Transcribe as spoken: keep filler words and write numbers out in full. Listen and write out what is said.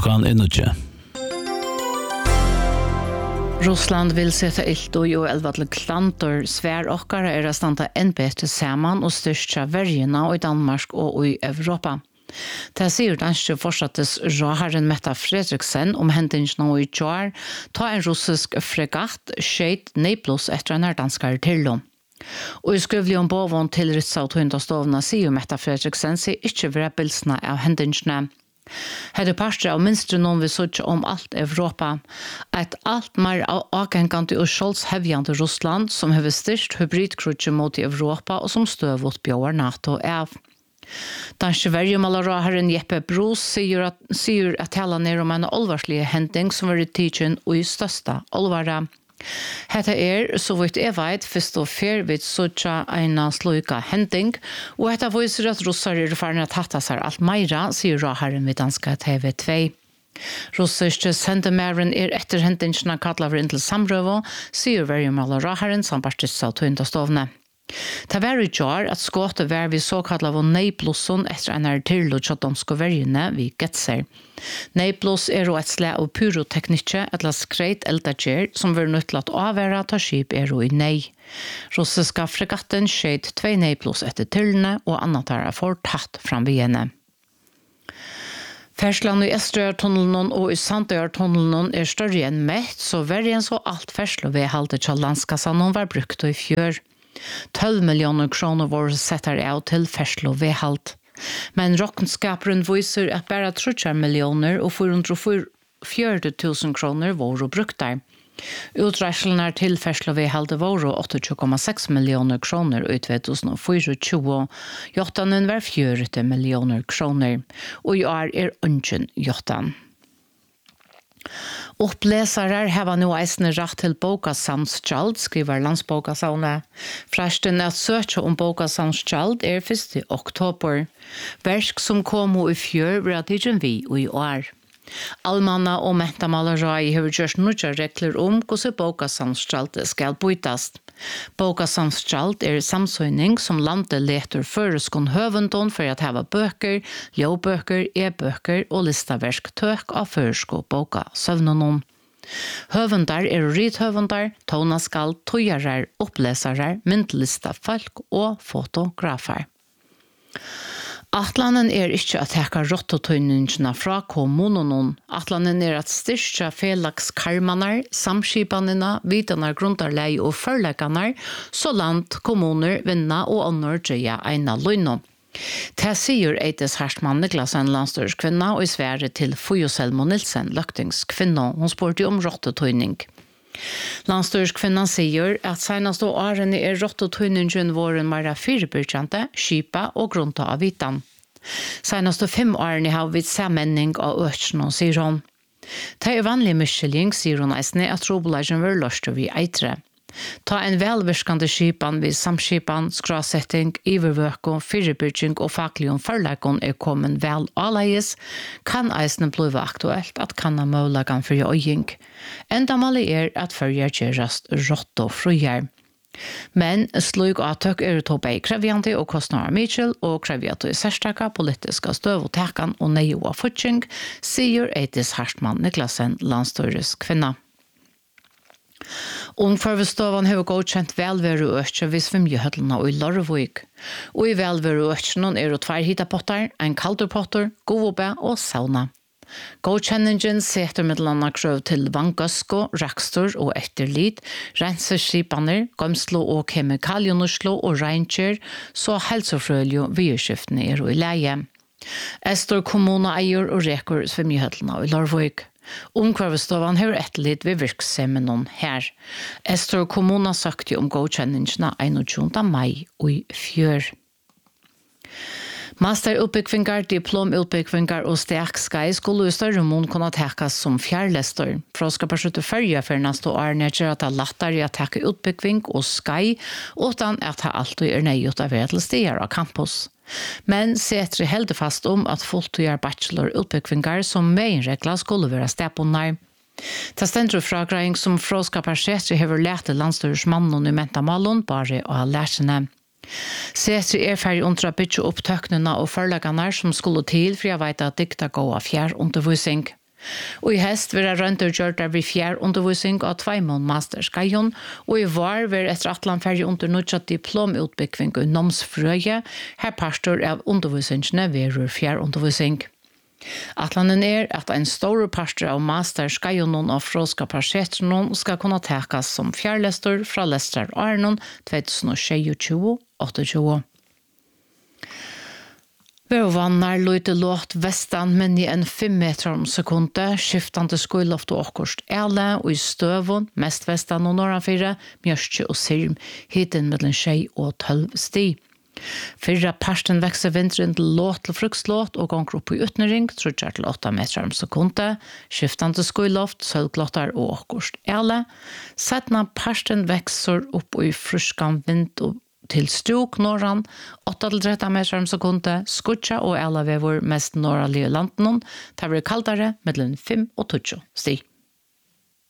Klockan är nio. Russland vill sätta ilt och ju elva till klantor svär okkar är att standa en bättre samman och styrka värjena i Danmark och i Europa. Det sier danske fortsattes råherren Mette Frederiksen om hendingen i Tjør, ta en russisk fregatt skjeit Naples etter en danskere til dem. Og i skrivlig om boven til Ritzau-tøyndastovna sier Mette Frederiksen sier ikke være bilsene av hendingene. Hade parter av minst någon vi såg om allt Europa. Ett allt mer avgängande och skjoldshävjande Russland som har styrst hybridkrutje mot Europa och som stövåt björ NATO av. Danske Vergemalaraherren Jeppe Bros sier at, sier at tala ner om en alvarslig hending som var i tidsen og i største alvara. Hetta er, så vidt jeg vet, først og fer vidt sådja en sløyka hending, og hetta viser at russar er farne at hatta seg alt meira, sier råherren vid danska T V två. Russiske sendemæren er etter hendingene kattlaver inn til samrøvo, sier Vergemalaraherren som barstist av tøyndastovne. Det var i Tjør at skåte var vi såkallet av Naplusen etter en er til og tjaddomske verjene vi getser. Naplus er og et slag av pyroteknikke, et la skreit eldager som var nødt til at avvære ta skip er og i nei. Russiska fregatten skjeit tvei Naplus etter tilene og annet er fortatt fram ved henne. Fersland i Estrøyartunnelen og i Sandøyartunnelen er større enn mett, så verjen så alt ferslo ved halte til landskassan var brukt i fjør. tolv miljoner kroner var setter av til ferslo ved halt. Men råkenskaperen viser at bare trettio miljoner og fyrahundrafjøruti tusen kroner var brukt der. Utreiselene til ferslo ved halt var åttiotjúgu komma sex miljoner kroner i tjugohundratjúgu, jottan var fyrahundrafjøruti miljoner kroner, og i år er ungen jottan. Uppläsare har nu eisne rett til bokasamskjald, skriver Landsbokasavnet. Fresten at søkje om bokasamskjald er første oktober. Versk som kom i fjør var tidsen vi og i år. Almanna og mentamalere har gjort noen regler om hvordan bokasamskjald skal bytast. Bokasamskjald er samsøgning som landet leter føreskon høvendon for at hava bøker, ljåbøker, e-bøker og listaversk tøk av føresko boka søvnenom. Høvendar er rithøvendar, tonaskall, tøyarar, opplesare, myndlista folk og fotografer. Atlanen er ikke at heka rottotøyningene fra kommunen. Atlanen er at styrke felagskarmanar, samskipanina, vidanar grundarlei og førleganar, så land, kommuner, vinna og ånder dreia eina løgno. Det sier Eides Hartmann Niklasen, landstyrskvinna, og i Sverige til Fujoselmo Nilsen, løktingskvinna. Hun spurte om rottotøyning. Landstyrskvinnan sier at senast og årene er rottotøyningen våren mer firebyrkjante, skipa og grunta av vitan. Senast og fem årene har vi sammenning av økene, sier hun. Det er vanlig miskjeling, sier hun eisne, at trobolagen var løst vi eitre. Ta en velvirkande skipan vid samskipan, skrasetting, ivervøko, firebyrking og faglig om forleikon er kommet vel avleies, kan eisne blive aktuelt at kanna mølagan for øying. Enda malig er at førjer kjerast rått og frujer. Men slik avtøk er to bei krevjande og kostnader mykjel, og krevjande i særstaka politiska støv og tekan og neio av futsing, sier Eides Hartmann Niklasen, landstyrets kvinna. Ungfarvestovan har godkjent velvære økje ved svimjehøtlene og i Lorvik. Og i velvære økjene er det tvær hitapottar, en kalderpotter, godobæ og sauna. Godkjenningen setter middelene krøv til vangøsko, rakstor og etterlit, renseskipaner, gømslo og kemikalienurslo og reinkjer, så helsefrølige vidskiftene er i leie. Estor kommune eier og reker svimjehøtlene i Lorvik. Ungkvarvestovan har etterlit ved virksomheten her. Estor kommune søkte om godkjenningene einogtjúgunda mai og i fjør. Masterutbyggvingar, diplomutbyggvingar og stekskei skulle i større mån kunne tekas som fjærlester. For å skapa skjøtte følge for neste år gjør at det er lettere å teke utbyggving og skei, uten at det alltid er nøyut av til steder av campus. Men setter helt fast om at fulltøyer bachelor-utbyggvingar som meginregler skulle være stepunner. Det stender fragreiing som fråskapar setter har lært til landstyrsmannen i Mentamallon bare å ha lærsene. Setter er ferdig under å bygge opp tøknene og forlagene som skulle til for jeg vet at dikta gå av fjærundervisning. Og i hest vil jeg rønte gjort der vi fjær undervisning av tveimon masterskeion, og i var vil etter atlan ferdig under nødvendig diplomutbygging og nomsfrøye, her pastor av undervisningene verur fjær undervisning. Atlanen er at en stor pastor av masterskeion av fråska parsetron skal kunne tekas som fjærlester fra Lester Arnon tjuetusen tjuetre tjueåtte. Vervannar løyte låt vestan men i en fem meter om sekunde, skiftande skoiloft og okkurst ele, og i støvun, mest vestan og norranfire, mjørstje og sirm, hiten mellom tjei og tølv sti. Fyrra parsten vekser vinteren til låt til frukslåt og gonger opp i utnering, trudjar til åtta meter om sekunde, skiftande skoiloft, sølglottar og okkurst ele. Setna parsten vekser opp i fruskan vind og til strok norran, åtta til tretton meter om sekunde, skutja og ela vevor mest norralige landen, tar vi kaldare mellom fem og tjueto sti.